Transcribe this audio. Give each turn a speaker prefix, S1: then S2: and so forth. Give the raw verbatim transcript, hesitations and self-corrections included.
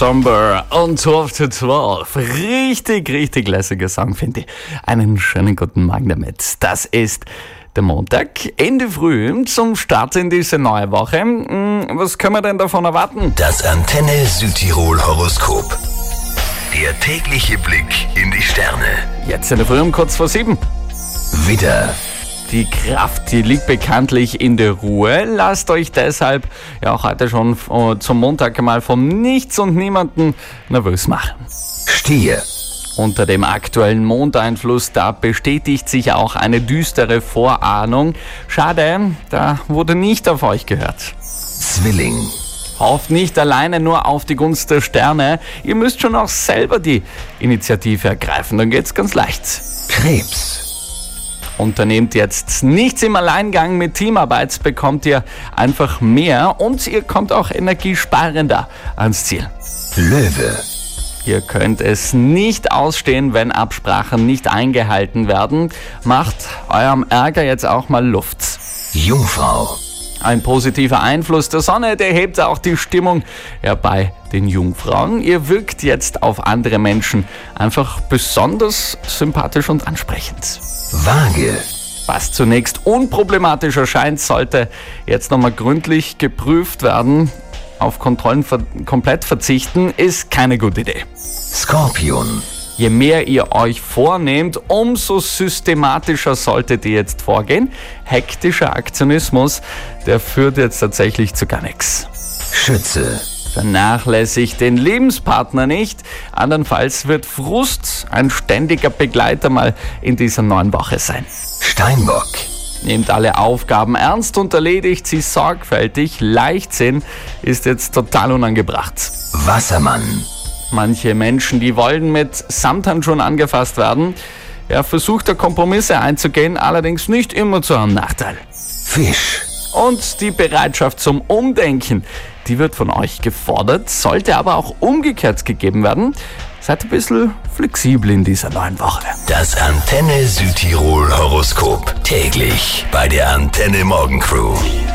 S1: Somber on twelve to twelve. Richtig, richtig lässiger Song, finde ich. Einen schönen guten Morgen damit. Das ist der Montag, Ende Früh, zum Start in diese neue Woche. Was können wir denn davon erwarten?
S2: Das Antenne Südtirol Horoskop. Der tägliche Blick in die Sterne.
S1: Jetzt in der Früh um kurz vor sieben.
S2: Widder.
S1: Die Kraft, die liegt bekanntlich in der Ruhe. Lasst euch deshalb ja auch heute schon zum Montag einmal von nichts und niemanden nervös machen.
S2: Stier.
S1: Unter dem aktuellen Mondeinfluss, da bestätigt sich auch eine düstere Vorahnung. Schade, da wurde nicht auf euch gehört.
S2: Zwilling.
S1: Hofft nicht alleine nur auf die Gunst der Sterne. Ihr müsst schon auch selber die Initiative ergreifen, dann geht's ganz leicht.
S2: Krebs.
S1: Unternehmt jetzt nichts im Alleingang, mit Teamarbeit bekommt ihr einfach mehr und ihr kommt auch energiesparender ans Ziel.
S2: Löwe.
S1: Ihr könnt es nicht ausstehen, wenn Absprachen nicht eingehalten werden. Macht eurem Ärger jetzt auch mal Luft.
S2: Jungfrau.
S1: Ein positiver Einfluss der Sonne, der hebt auch die Stimmung ja, bei den Jungfrauen. Ihr wirkt jetzt auf andere Menschen einfach besonders sympathisch und ansprechend.
S2: Waage.
S1: Was zunächst unproblematisch erscheint, sollte jetzt nochmal gründlich geprüft werden. Auf Kontrollen ver- komplett verzichten ist keine gute Idee.
S2: Skorpion.
S1: Je mehr ihr euch vornehmt, umso systematischer solltet ihr jetzt vorgehen. Hektischer Aktionismus, der führt jetzt tatsächlich zu gar nichts.
S2: Schütze.
S1: Vernachlässigt den Lebenspartner nicht, andernfalls wird Frust ein ständiger Begleiter mal in dieser neuen Woche sein.
S2: Steinbock.
S1: Nehmt alle Aufgaben ernst und erledigt sie sorgfältig. Leichtsinn ist jetzt total unangebracht.
S2: Wassermann.
S1: Manche Menschen, die wollen mit Samthandschuhen angefasst werden. Ja, versucht er Kompromisse einzugehen, allerdings nicht immer zu eurem Nachteil.
S2: Fisch.
S1: Und die Bereitschaft zum Umdenken, die wird von euch gefordert, sollte aber auch umgekehrt gegeben werden. Seid ein bisschen flexibel in dieser neuen Woche.
S2: Das Antenne Südtirol Horoskop. Täglich bei der Antenne Morgen Crew.